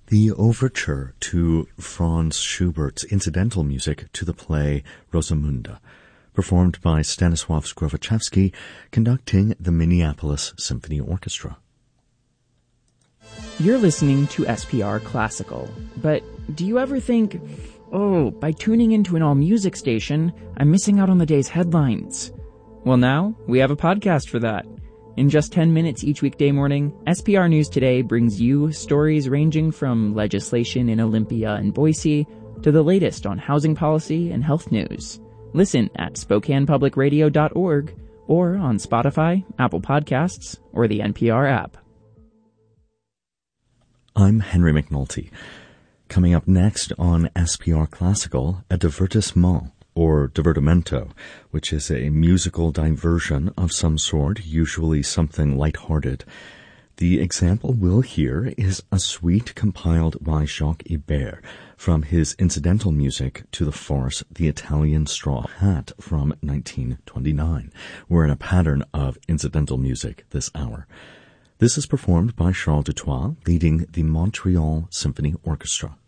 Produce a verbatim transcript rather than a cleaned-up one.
The overture to Franz Schubert's incidental music to the play Rosamunde, performed by Stanislaw Skrovaczewski, conducting the Minneapolis Symphony Orchestra. You're listening to S P R Classical, but do you ever think, oh, by tuning into an all-music station, I'm missing out on the day's headlines? Well, now we have a podcast for that. In just ten minutes each weekday morning, S P R News Today brings you stories ranging from legislation in Olympia and Boise to the latest on housing policy and health news. Listen at Spokane Public Radio dot org or on Spotify, Apple Podcasts, or the N P R app. I'm Henry McNulty. Coming up next on S P R Classical, a divertissement, or divertimento, which is a musical diversion of some sort, usually something lighthearted. The example we'll hear is a suite compiled by Jacques Ibert from his incidental music to the farce The Italian Straw Hat from nineteen twenty-nine. We're in a pattern of incidental music this hour. This is performed by Charles Dutoit, leading the Montreal Symphony Orchestra.